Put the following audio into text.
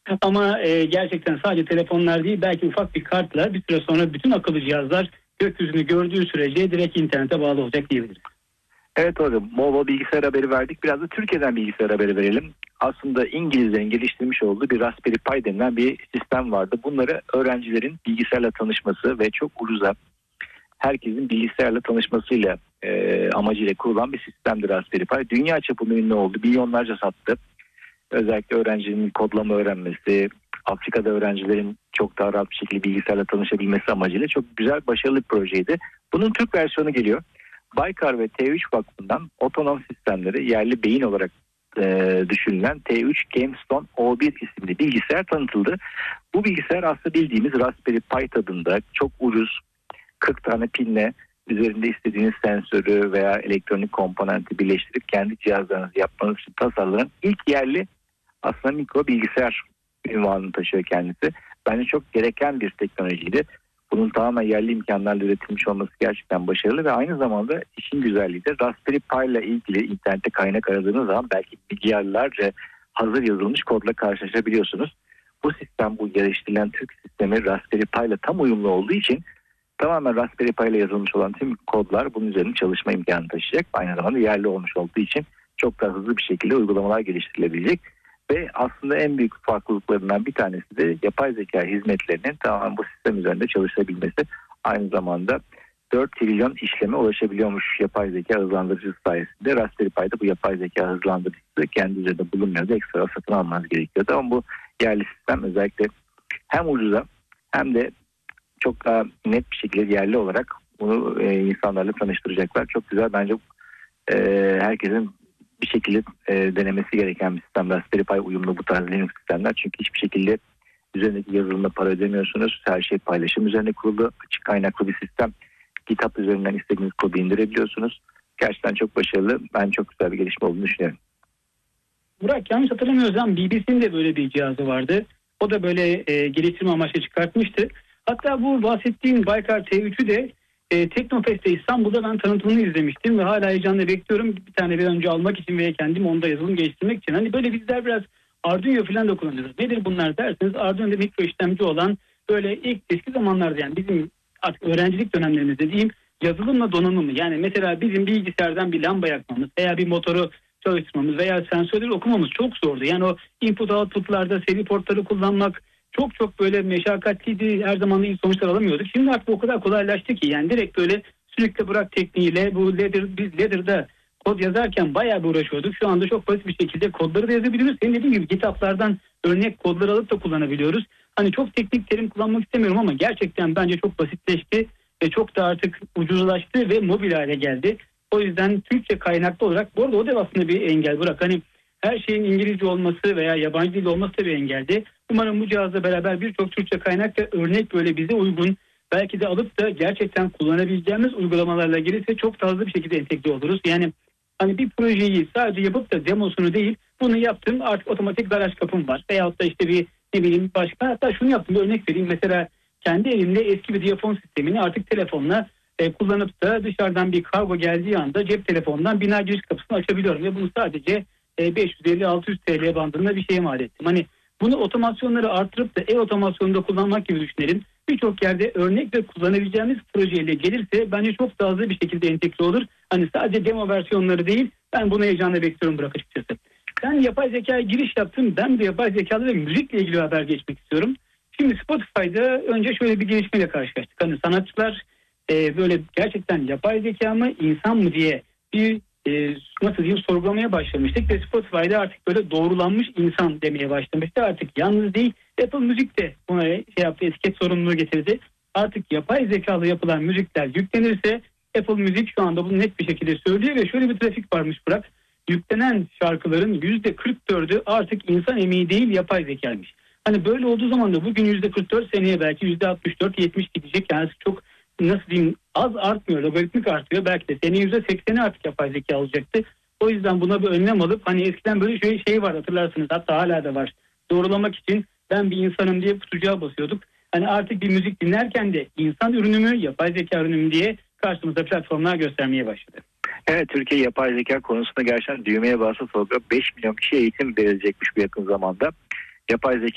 Ama gerçekten sadece telefonlar değil, belki ufak bir kartla bir süre sonra bütün akıllı cihazlar gökyüzünü gördüğü sürece direkt internete bağlı olacak diyebiliriz. Evet hocam, bol bilgisayar haberi verdik. Biraz da Türkiye'den bilgisayar haberi verelim. Aslında İngilizlerin geliştirmiş olduğu bir Raspberry Pi denilen bir sistem vardı. Bunları öğrencilerin bilgisayarla tanışması ve çok ucuza herkesin bilgisayarla tanışmasıyla amacıyla kurulan bir sistemdir Raspberry Pi. Dünya çapında ünlü oldu. Milyonlarca sattı. Özellikle öğrencinin kodlama öğrenmesi, Afrika'da öğrencilerin çok daha rahat bir şekilde bilgisayarla tanışabilmesi amacıyla çok güzel, başarılı bir projeydi. Bunun Türk versiyonu geliyor. Baykar ve T3 Vakfı'ndan otonom sistemleri yerli beyin olarak düşünülen T3 GameStone O1 isimli bilgisayar tanıtıldı. Bu bilgisayar aslında bildiğimiz Raspberry Pi tadında çok ucuz, 40 tane pinle üzerinde istediğiniz sensörü veya elektronik komponenti birleştirip kendi cihazlarınızı yapmanız için tasarlanan ilk yerli aslında mikro bilgisayar ünvanını taşıyor kendisi. Bence çok gereken bir teknolojiydi. Bunun tamamen yerli imkanlarla üretilmiş olması gerçekten başarılı ve aynı zamanda işin güzelliği de Raspberry Pi ile ilgili internette kaynak aradığınız zaman belki milyarlarca hazır yazılmış kodla karşılaşabiliyorsunuz. Bu sistem, bu geliştirilen Türk sistemi Raspberry Pi ile tam uyumlu olduğu için tamamen Raspberry Pi ile yazılmış olan tüm kodlar bunun üzerine çalışma imkanı taşıyacak. Aynı zamanda yerli olmuş olduğu için çok daha hızlı bir şekilde uygulamalar geliştirilebilecek. Ve aslında en büyük farklılıklarından bir tanesi de yapay zeka hizmetlerinin tamamen bu sistem üzerinde çalışabilmesi. Aynı zamanda 4 trilyon işleme ulaşabiliyormuş yapay zeka hızlandırıcısı sayesinde. Raspberry Pi'de bu yapay zeka hızlandırıcısı kendi üzerinde bulunmuyordu. Ekstra satın almanız gerekiyordu. Ama bu yerli sistem özellikle hem ucuza hem de çok daha net bir şekilde yerli olarak bunu insanlarla tanıştıracaklar. Çok güzel, bence herkesin bir şekilde denemesi gereken bir sistem. Raspberry Pi uyumlu bu tarz Linux sistemler. Çünkü hiçbir şekilde üzerindeki yazılımda para ödemiyorsunuz. Her şey paylaşım üzerine kurulu. Açık kaynaklı bir sistem. GitHub üzerinden istediğiniz kodu indirebiliyorsunuz. Gerçekten çok başarılı. Ben çok güzel bir gelişme olduğunu düşünüyorum. Burak, yanlış hatırlamıyorsam BBC'nin de böyle bir cihazı vardı. O da böyle geliştirme amaçlı çıkartmıştı. Hatta bu bahsettiğim Baykar T3'ü de Teknofest'te İstanbul'da ben tanıtımını izlemiştim ve hala heyecanla bekliyorum bir önce almak için veya kendim onda yazılım geliştirmek için. Hani böyle bizler biraz Arduino falan da kullanıyoruz. Nedir bunlar derseniz, Arduino'da mikro işlemci olan böyle ilk eski zamanlarda, yani bizim artık öğrencilik dönemlerimizde diyeyim, yazılımla donanımı, yani mesela bizim bilgisayardan bir lamba yakmamız veya bir motoru çalıştırmamız veya sensörleri okumamız çok zordu. Yani o input output'larda seri portları kullanmak çok böyle meşakkatliydi. Her zaman da iyi sonuçlar alamıyorduk. Şimdi artık o kadar kolaylaştı ki, yani direkt böyle sürükle bırak tekniğiyle bu Ladder'da kod yazarken bayağı bir uğraşıyorduk. Şu anda çok basit bir şekilde kodları da yazabiliyoruz. Senin dediğin gibi GitHub'lardan örnek kodları alıp da kullanabiliyoruz. Hani çok teknik terim kullanmak istemiyorum ama gerçekten bence çok basitleşti ve çok da artık ucuzlaştı ve mobil hale geldi. O yüzden Türkçe kaynaklı olarak, bu arada o da aslında bir engel. Bırak hani her şeyin İngilizce olması veya yabancı dil olması da bir engeldi. Umarım bu cihazla beraber birçok Türkçe kaynak ve örnek böyle bize uygun, belki de alıp da gerçekten kullanabileceğimiz uygulamalarla gelirse çok daha hızlı bir şekilde entegre oluruz. Yani hani bir projeyi sadece yapıp da demosunu değil, bunu yaptım artık otomatik garaj kapım var. Veyahut da işte bir başka, hatta şunu yaptım, bir örnek vereyim. Mesela kendi elimde eski bir diyafon sistemini artık telefonla kullanıp da dışarıdan bir kargo geldiği anda cep telefonundan bina giriş kapısını açabiliyorum. Ve bunu sadece 550-600 TL bandında bir şeye mal ettim. Hani bunu otomasyonları artırıp da otomasyonunda kullanmak gibi düşünelim. Birçok yerde örnek ve kullanabileceğimiz projeyle gelirse bence çok daha hızlı bir şekilde entegre olur. Hani sadece demo versiyonları değil, ben bunu heyecanla bekliyorum Burak, açıkçası. Sen yapay zekaya giriş yaptın. Ben de yapay zekalı ve müzikle ilgili haber geçmek istiyorum. Şimdi Spotify'da önce şöyle bir gelişmeyle karşılaştık. Hani sanatçılar böyle gerçekten yapay zeka mı insan mı diye bir sorgulamaya başlamıştık ve Spotify'da artık böyle doğrulanmış insan demeye başlamıştı. Artık yalnız değil, Apple Müzik de buna etiket sorumluluğu getirdi. Artık yapay zekalı yapılan müzikler yüklenirse Apple Müzik şu anda bunu net bir şekilde söylüyor ve şöyle bir trafik varmış Burak. Yüklenen şarkıların %44'ü artık insan emeği değil, yapay zekaymış. Hani böyle olduğu zaman da bugün %44, seneye belki %64-70 gidecek. Yani çok az artmıyor, logaritmik artıyor. Belki de seneye %80'i artık yapay zeka olacaktı. O yüzden buna bir önlem alıp, hani eskiden böyle şey var, hatırlarsınız, hatta hala da var. Doğrulamak için ben bir insanım diye kutucuğa basıyorduk. Hani artık bir müzik dinlerken de insan ürünü mü, yapay zeka ürünü mü diye karşımıza platformlar göstermeye başladı. Evet, Türkiye yapay zeka konusunda gerçekten düğmeye basa sonra 5 milyon kişiye eğitim verilecekmiş bu yakın zamanda. Yapay zeka